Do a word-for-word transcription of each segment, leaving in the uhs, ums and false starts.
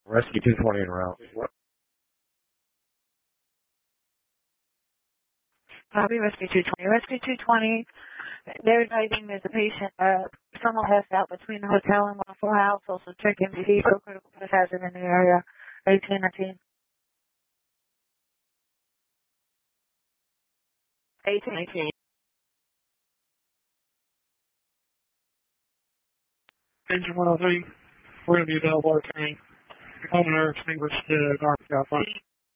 Rescue two twenty en route. Copy, Rescue two twenty. Rescue two twenty, they're advising there's a patient, uh, someone passed out between the hotel and Waffle House, also check M V D for critical hazard in the area, eighteen nineteen. eighteen nineteen. Engine one oh three, we're going to be available returning. Owner extinguished the garbage out front.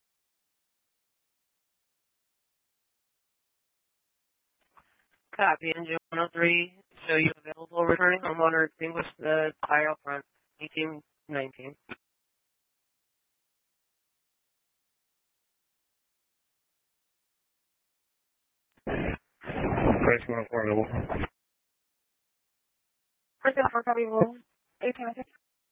Copy, Engine one oh three, show you available returning. Homeowner extinguished the fire out front, eighteen nineteen. Price one oh four available. First and four, copy, roll, eighteen nineteen.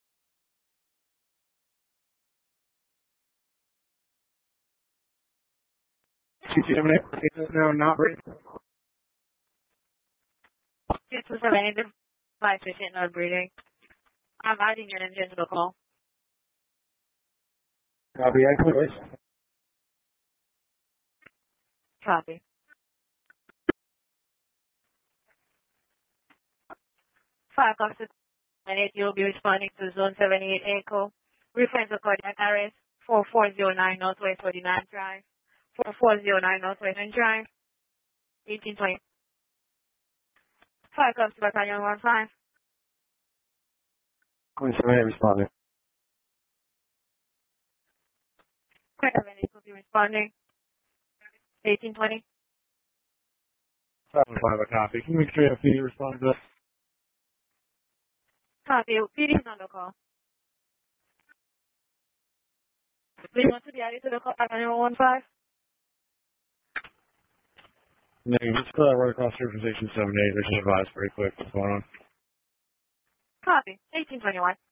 two two seven eight, it's now not ready. two two seven eight, five patient not breathing. I'm adding your engine to the call. Copy, exit, please. Copy. Five officers and eight, you'll be responding to zone seventy-eight echo. Reference of cardiac arrest, four four zero nine Northwest forty-nine Drive, four four zero nine Northwest Drive, eighteen twenty. Five comes to battalion one five. Queen seven eight responding. Queen seven eight will be responding, eighteen twenty. seven five, a copy. Can you make sure you have P D respond to this? Copy, P D is on the call. Please want to be added to the call, battalion one five. No, just uh, right across here from station seven eight. They should advise pretty quick what's going on. Copy, eighteen twenty-one.